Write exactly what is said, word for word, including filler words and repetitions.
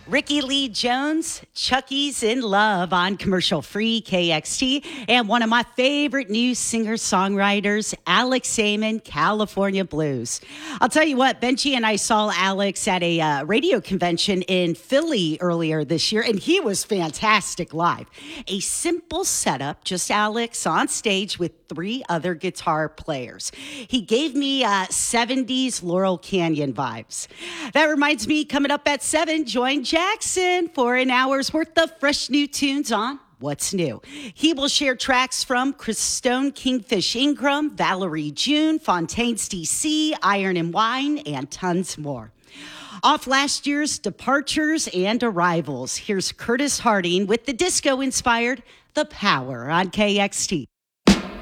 Ricky Lee Jones, Chucky's in Love on commercial-free K X T, and one of my favorite new singer-songwriters, Alex Amon, California Blues. I'll tell you what, Benji and I saw Alex at a uh, radio convention in Philly earlier this year, and he was fantastic live. A simple setup, just Alex on stage with three other guitar players. He gave me uh, seventies Laurel Canyon vibes. That reminds me, coming up at seven, join Jackson for an hour's worth of fresh new tunes on What's New. He will share tracks from Chris Stone, Kingfish Ingram, Valerie June, Fontaines D C, Iron and Wine, and tons more. Off last year's departures and arrivals, here's Curtis Harding with the disco-inspired The Power on K X T.